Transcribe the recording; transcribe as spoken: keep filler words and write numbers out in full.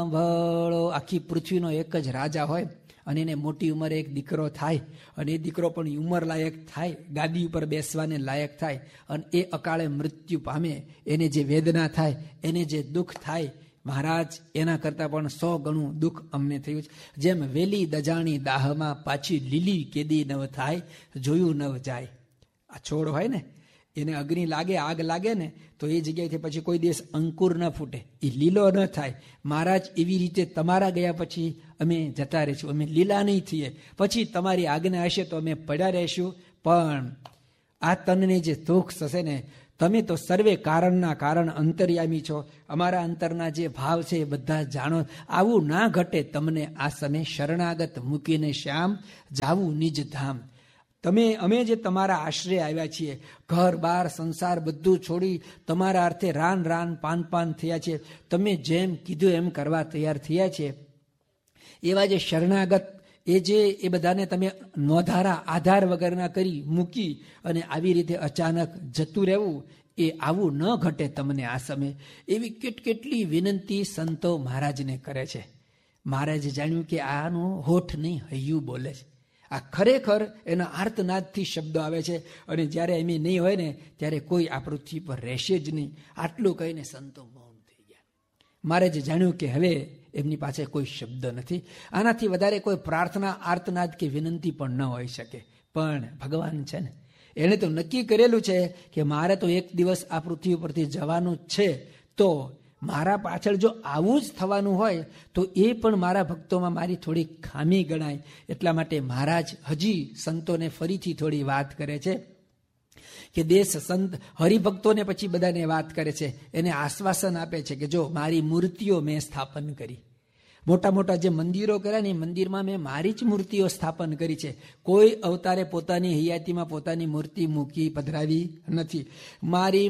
સાંભળો, આખી પૃથ્વીનો એક જ રાજા હોય અને એને મોટી ઉંમરે એક દીકરો થાય અને એ દીકરો પણ ઉંમર લાયક થાય, ગાદી ઉપર બેસવાને લાયક થાય અને એ અકાળે મૃત્યુ પામે, એને જે વેદના થાય, એને જે દુઃખ થાય, મહારાજ એના કરતાં પણ સો ગણું દુઃખ અમને થયું છે. જેમ વેલી દજાણી દાહમાં પાછી લીલી કેદી નવ થાય, જોયું નવ જાય. આ છોડ હોય ને એને અગ્નિ લાગે, આગ લાગે ને તો એ જગ્યાએથી પછી કોઈ દિવસ અંકુર ન ફૂટે, એ લીલો ન થાય. મહારાજ એવી રીતે તમારા ગયા પછી અમે જતા રહીશું, અમે લીલા નહીં થઈએ, પછી તમારી આજ્ઞા હશે તો અમે પડ્યા રહીશું. પણ આ તનને જે દુઃખ થશે ને, તમે તો સર્વે કારણના કારણ અંતર્યામી છો, અમારા અંતરના જે ભાવ છે એ બધા જાણો. આવું ના ઘટે તમને આ સમય શરણાગત મૂકીને શ્યામ જાવું નિજ ધામ. તમે અમે જે તમારા આશ્રય આવ્યા છીએ, ઘર બાર સંસાર બધું છોડી તમારા અર્થે રાન રાન પાન પાન થયા છે, તમે જેમ કીધું એમ કરવા તૈયાર થયા છે, એવા જે શરણાગત એ જે એ બધાને તમે નોંધારા આધાર વગરના કરી મૂકી અને આવી રીતે અચાનક જતું રહેવું, એ આવું ન ઘટે તમને આ સમય. એવી કેટ કેટલી વિનંતી સંતો મહારાજને કરે છે. મહારાજે જાણ્યું કે આનું હોઠ નહીં, હૈયું બોલે છે. આ ખરેખર એના આર્તનાદથી શબ્દો આવે છે અને જ્યારે એમ નહીં હોય ને ત્યારે કોઈ આ પૃથ્વી પર રહેશે જ નહીં. આટલું કહીને સંતો મૌન થઈ ગયા. મહારાજે જાણ્યું કે હવે એમની પાસે કોઈ શબ્દ નથી, આનાથી વધારે કોઈ પ્રાર્થના, આર્તનાદ કે વિનંતી પણ ન હોઈ શકે. પણ ભગવાન છે ને, એણે તો નક્કી કરેલું છે કે મારે તો એક દિવસ આ પૃથ્વી પરથી જવાનું જ છે, તો મારા પાછળ જો આવું જ થવાનું હોય તો એ પણ મારા ભક્તોમાં મારી થોડી ખામી ગણાય. એટલા માટે મહારાજ હજી સંતોને ફરીથી થોડી વાત કરે છે કે દેશ સંત હરિભક્તોને પછી બધાને વાત કરે છે, એને આશ્વાસન આપે છે કે જો મારી મૂર્તિઓ મેં સ્થાપન કરી, મોટા મોટા જે મંદિરો કર્યા ને એ મંદિરમાં મેં મારી જ મૂર્તિઓ સ્થાપન કરી છે. કોઈ અવતારે પોતાની હૈયાતીમાં પોતાની મૂર્તિ મૂકી પધરાવી નથી. મારી